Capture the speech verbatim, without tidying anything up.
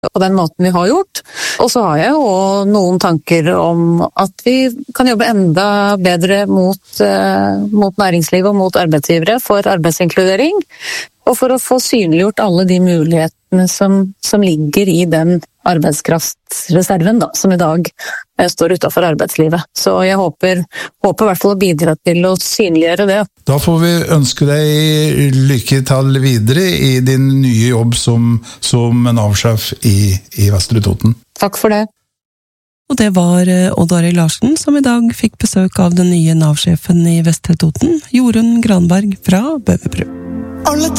på den måten vi har gjort. Og så har jeg jo noen tanker om at vi kan jobbe enda bedre mot, uh, mot næringslivet og mot arbeidsgivere for arbeidsinkludering, og for å få synliggjort alle de mulighetene som, som ligger i den arbeidskraftsreserven da, som i dag uh, står utenfor arbeidslivet. Så jeg håper, håper i hvert fall å bidra til å synliggjøre det. Da får vi ønske deg lykke til videre i din nye jobb som, som Nav-sjef i, i Vestre Toten. Takk for det. Og det var Odd Arild Larsen som i dag fikk besøk av den nye Nav-sjefen i Vestre Toten, Jorunn Granberg fra Bøverbru. Alle